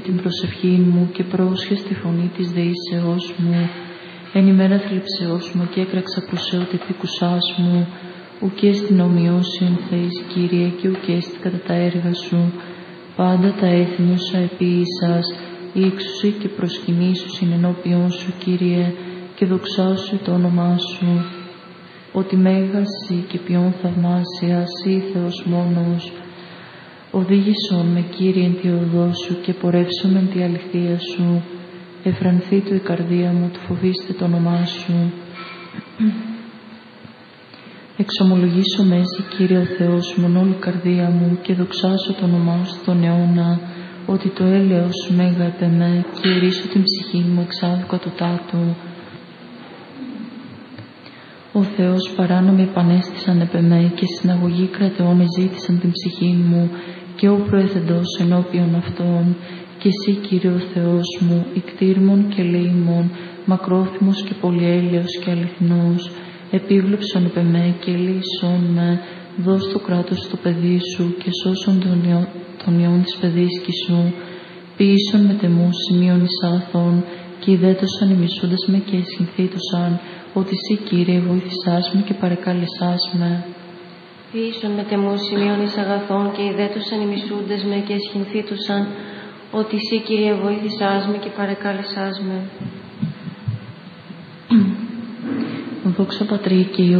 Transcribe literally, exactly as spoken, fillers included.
την προσευχή μου και πρόσχες τη φωνή της δεήσεώς μου. Εν ημέρα θλιψεώς μου και έκραξα προς αιώτη επίκουσάς μου. Ουκ έστι ομοιώσει εν Θεής, Κύριε, και ουκ έστι κατά τα έργα σου. Πάντα τα έθνη όσα επίησας, η εξουσία και προσκυνήσουσιν ενώπιον σου, Κύριε, και δοξάσου το όνομά σου. Ότι μέγαση και ποιόν θαυμάσια, σύ Θεός μόνος. Οδήγησον με, Κύριε, εν τη οδό σου και πορεύσον εν τη αληθεία σου. Εφρανθεί του η καρδία μου, του φοβήστε το όνομά σου. Εξομολογήσω με εσύ, Κύριε ο Θεός μου, όλη η καρδία μου και δοξάσω το όνομά σου τον αιώνα, ότι το έλεος σου μέγα επ' εμέ και ηρίσω την ψυχή μου εξάδου κατωτάτου. Ο Θεός παράνομοι επανέστησαν επ' εμέ και συναγωγή κρατεών ζήτησαν την ψυχή μου και ο προεθεντός ενώπιον αυτών. Και εσύ, Κύριε ο Θεός μου, ικτήρμον και ελεήμον, μακρόθυμος και πολυέλεος και αληθινός, επίβλεψον επ' εμέ και ελεήσον με, δώσ' το κράτος στο παιδί σου και σώσον τον, ιό, τον ιόν της παιδίσκης σου, ποιήσον με τεμούς σημείων εις άθων και ιδέτωσαν ημισούντας με και εσχυνθήτωσαν, ότι εσύ, Κύριε, βοήθησάς με και παρεκάλεσάς με. Ποιήσον με τεμούς σημείων εις αγαθών και ιδέτωσαν ημισούντας με και εσχυνθήτωσαν, ότι εσύ, Κύριε, βοήθησάς με και παρεκάλεσάς με. Δόξα Πατρί και Υιό